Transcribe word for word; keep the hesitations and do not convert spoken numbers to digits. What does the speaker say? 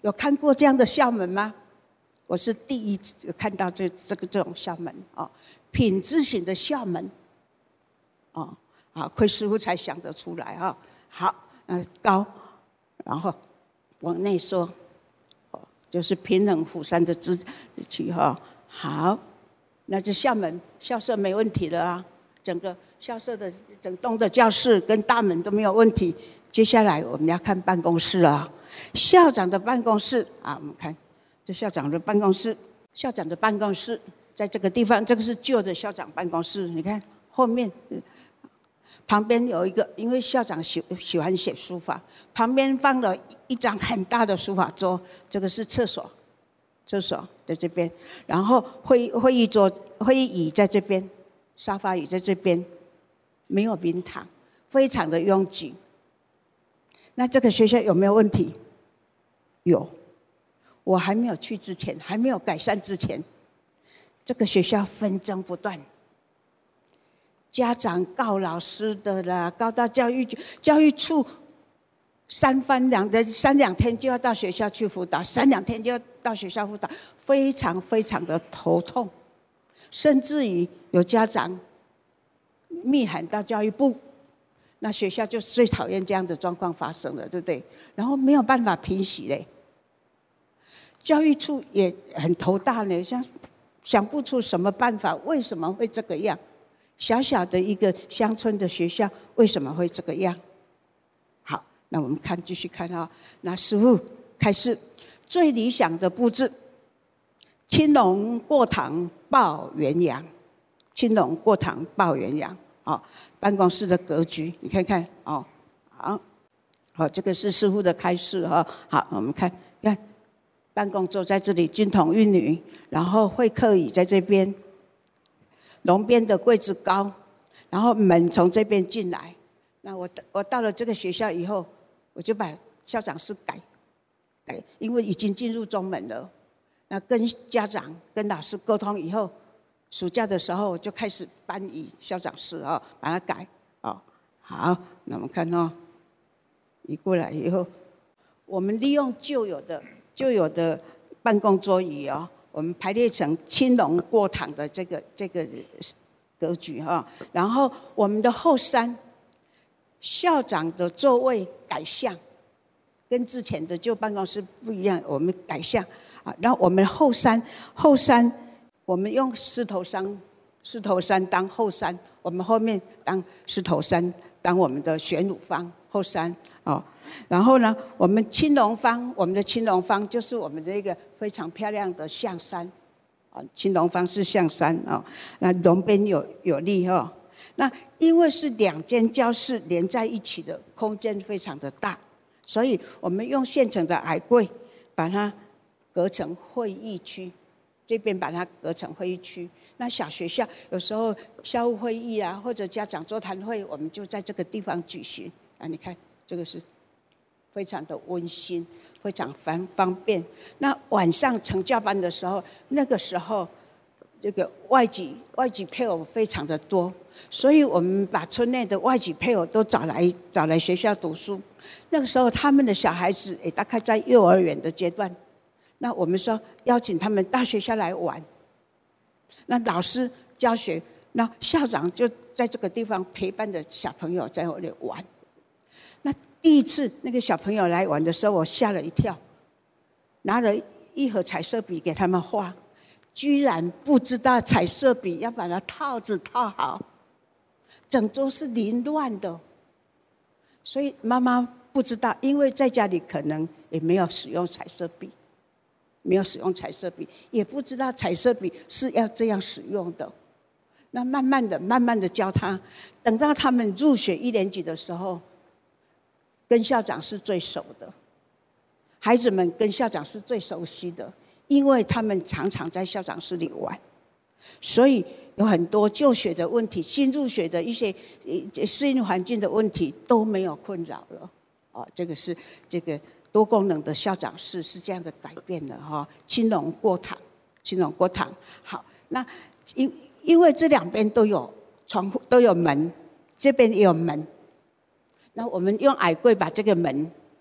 有看过这样的校门吗？我是第一次看到这这个这种校门哦，品质型的校门哦，好，亏师傅才想得出来哈、哦。好，嗯，高，然后往内缩，哦，就是平衡釜山的姿区哈。好，那这校门校舍没问题了啊，整个校舍的整栋的教室跟大门都没有问题。接下来我们要看办公室啊，校长的办公室啊，我们看这校长的办公室，校长的办公室在这个地方，这个是旧的校长办公室，你看后面旁边有一个，因为校长喜喜欢写书法，旁边放了一张很大的书法桌，这个是厕所，厕所在这边，然后会会议桌、会议椅在这边，沙发椅在这边，没有明堂，非常的拥挤。那这个学校有没有问题？有，我还没有去之前，还没有改善之前，这个学校纷争不断，家长告老师的啦，告到教育局、教育处，三番两的三两天就要到学校去辅导，三两天就要到学校辅导，非常非常的头痛，甚至于有家长密函到教育部。那学校就最讨厌这样的状况发生了，对不对？然后没有办法平息嘞，教育处也很头大呢，想想不出什么办法，为什么会这个样？小小的一个乡村的学校，为什么会这个样？好，那我们看，继续看啊。那师父开始最理想的布置：青龙过堂抱元阳，青龙过堂抱元阳。哦，办公室的格局，你看看哦，好，好，这个是师父的开示哈、哦。好，我们看，看办公桌在这里，金童玉女，然后会客椅在这边，龙边的柜子高，然后门从这边进来。那我我到了这个学校以后，我就把校长室改改，因为已经进入中门了。那跟家长、跟老师沟通以后。暑假的时候我就开始搬移校长室哦，把它改哦。好，那我们看哦，移过来以后，我们利用旧有的旧有的办公桌椅哦，我们排列成青龙过堂的这个这个格局哈、哦。然后我们的后山校长的座位改向，跟之前的旧办公室不一样，我们改向啊。然后我们后山后山。我们用狮头山，狮头山当后山，我们后面当狮头山当我们的玄武方后山哦。然后呢，我们青龙方，我们的青龙方就是我们的一个非常漂亮的象山啊，青龙方是象山哦。那龙边有有立哦。那因为是两间教室连在一起的，空间非常的大，所以我们用现成的矮柜把它隔成会议区。这边把它隔成会议区，那小学校有时候校务会议啊，或者家长座谈会，我们就在这个地方举行。啊，你看这个是非常的温馨，非常方方便。那晚上成教班的时候，那个时候这个外籍外籍配偶非常的多，所以我们把村内的外籍配偶都找来找来学校读书。那个时候他们的小孩子也大概在幼儿园的阶段。那我们说邀请他们到学校来玩，那老师教学，那校长就在这个地方陪伴着小朋友在那里玩。那第一次那个小朋友来玩的时候，我吓了一跳，拿了一盒彩色笔给他们画，居然不知道彩色笔要把它套子套好，整桌是凌乱的。所以妈妈不知道，因为在家里可能也没有使用彩色笔。没有使用彩色笔，也不知道彩色笔是要这样使用的。那慢慢的、慢慢的教他，等到他们入学一年级的时候，跟校长是最熟的，孩子们跟校长是最熟悉的，因为他们常常在校长室里玩，所以有很多就学的问题、新入学的一些适应环境的问题都没有困扰了。哦，这个是这个。多功能的校长室是这样的改变的哈，青龙过堂，青龙过堂。好，那因因为这两边都有窗户，都有门，这边也有门。那我们用矮柜把这个门